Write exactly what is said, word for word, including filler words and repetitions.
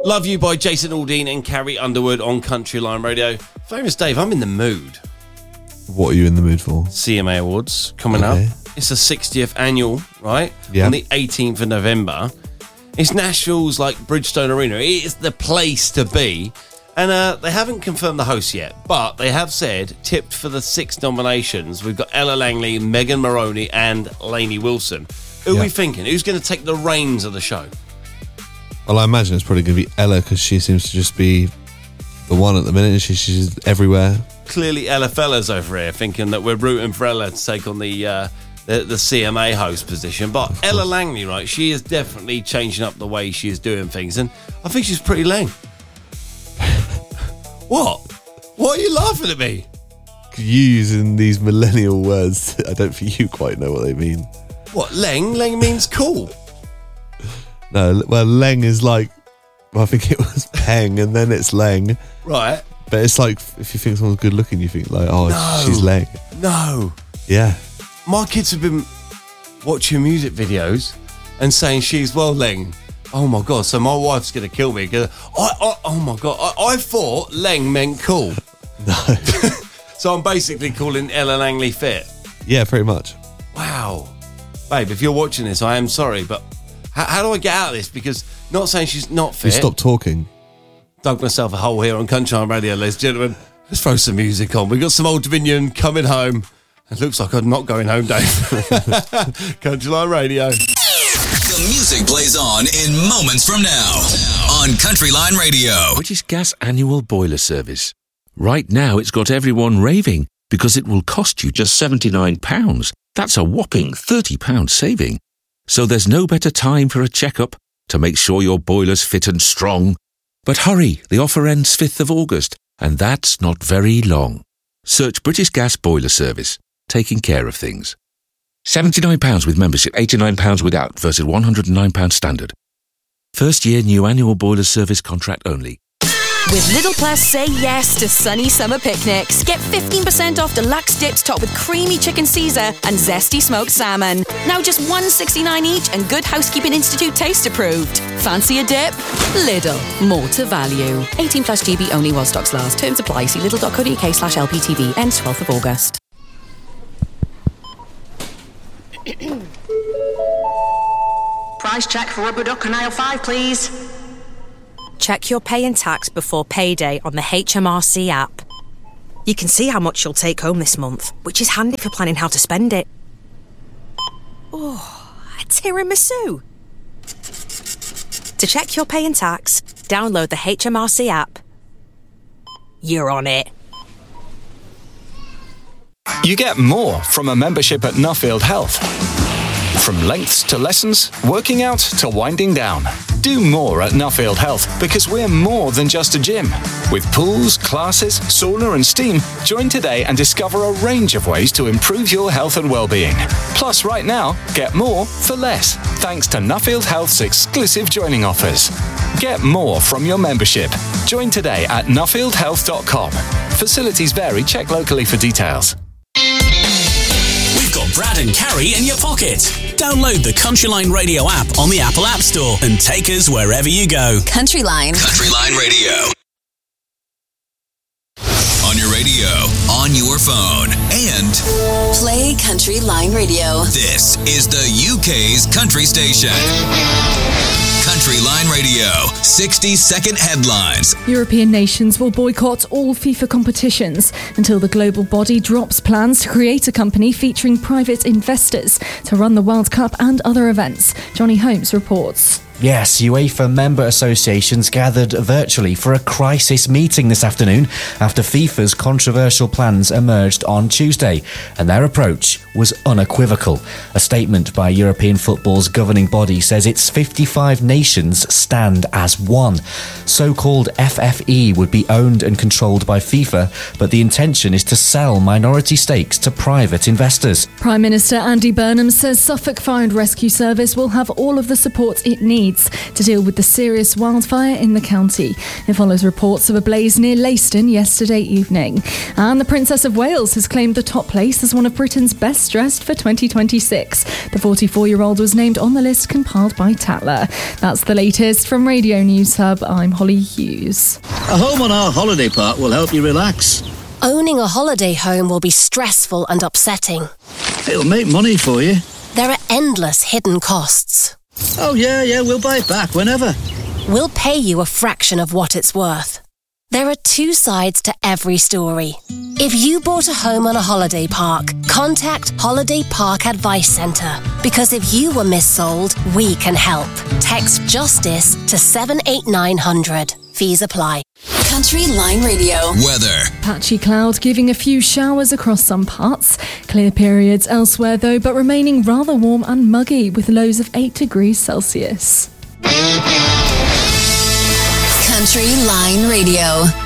Love You by Jason Aldean and Carrie Underwood on Country Line Radio. Famous Dave, I'm in the mood. What are you in the mood for? C M A Awards coming okay. up. It's the sixtieth annual, right? Yeah. On the eighteenth of November. It's Nashville's like Bridgestone Arena. It is the place to be. And uh, they haven't confirmed the host yet, but they have said, tipped for the six nominations, we've got Ella Langley, Megan Moroney and Lainey Wilson. Who yeah. are we thinking? Who's going to take the reins of the show? Well, I imagine it's probably going to be Ella because she seems to just be the one at the minute. She, she's everywhere. Clearly Ella Fellas over here thinking that we're rooting for Ella to take on the uh, the, the C M A host position. But Ella Langley, right, she is definitely changing up the way she is doing things. And I think she's pretty lame. What? Why are you laughing at me? You using these millennial words, I don't think you quite know what they mean. What, Leng? Leng means cool. No, well, Leng is like, well, I think it was Peng and then it's Leng. Right. But it's like, if you think someone's good looking, you think like, oh, no, she's Leng. No. Yeah. My kids have been watching music videos and saying she's well Leng. Oh my God, so my wife's going to kill me. Cause I, I, oh my God, I, I thought Leng meant cool. No. So I'm basically calling Ella Langley fit. Yeah, pretty much. Wow. Babe, if you're watching this, I am sorry, but how, how do I get out of this? Because not saying she's not fit. You stop talking. Dug myself a hole here on Country Line Radio, ladies and gentlemen. Let's throw some music on. We got some Old Dominion coming home. It looks like I'm not going home, Dave. Country Line Radio. The music plays on in moments from now on Country Line Radio. British Gas annual boiler service. Right now it's got everyone raving because it will cost you just seventy-nine pounds. That's a whopping thirty pounds saving. So there's no better time for a checkup to make sure your boiler's fit and strong. But hurry, the offer ends fifth of August, and that's not very long. Search British Gas Boiler Service, taking care of things. seventy-nine pounds with membership, eighty-nine pounds without versus one hundred and nine pounds standard. First year new annual boiler service contract only. With Lidl Plus, say yes to sunny summer picnics. Get fifteen percent off deluxe dips topped with creamy chicken Caesar and zesty smoked salmon. Now just one pound sixty-nine each and Good Housekeeping Institute taste approved. Fancy a dip? Lidl. More to value. eighteen plus G B only while stocks last. Terms apply. See lidl.co.uk slash LPTV. Ends twelfth of August. Price check for rubber duck on aisle five, please. Check your pay and tax before payday on the H M R C app. You can see how much you'll take home this month, which is handy for planning how to spend it. Oh, a tiramisu. To check your pay and tax, download the H M R C app. You're on it. You get more from a membership at Nuffield Health. From lengths to lessons, working out to winding down. Do more at Nuffield Health because we're more than just a gym. With pools, classes, sauna and steam, join today and discover a range of ways to improve your health and well-being. Plus, right now, get more for less, thanks to Nuffield Health's exclusive joining offers. Get more from your membership. Join today at nuffield health dot com. Facilities vary. Check locally for details. Got Brad and Carrie in your pocket. Download the Country Line Radio app on the Apple App Store and take us wherever you go. Country Line. Country Line Radio. On your radio, on your phone, and Play Country Line Radio. This is the U K's country station. Country Line Radio, sixty second headlines. European nations will boycott all FIFA competitions until the global body drops plans to create a company featuring private investors to run the World Cup and other events. Johnny Holmes reports. Yes, UEFA member associations gathered virtually for a crisis meeting this afternoon after FIFA's controversial plans emerged on Tuesday, and their approach was unequivocal. A statement by European football's governing body says its fifty-five nations stand as one. So-called F F E would be owned and controlled by FIFA, but the intention is to sell minority stakes to private investors. Prime Minister Andy Burnham says Suffolk Fire and Rescue Service will have all of the support it needs states to deal with the serious wildfire in the county. It follows reports of a blaze near Leiston yesterday evening. And the Princess of Wales has claimed the top place as one of Britain's best dressed for twenty twenty-six. The forty-four-year-old was named on the list compiled by Tatler. That's the latest from Radio News Hub. I'm Holly Hughes. A home on our holiday park will help you relax. Owning a holiday home will be stressful and upsetting. It'll make money for you. There are endless hidden costs. Oh, yeah, yeah, we'll buy it back whenever. We'll pay you a fraction of what it's worth. There are two sides to every story. If you bought a home on a holiday park, contact Holiday Park Advice Centre. Because if you were missold, we can help. Text JUSTICE to seven eight nine hundred. Fees apply. Country Line Radio. Weather. Patchy cloud giving a few showers across some parts. Clear periods elsewhere though, but remaining rather warm and muggy with lows of eight degrees Celsius. Country Line Radio.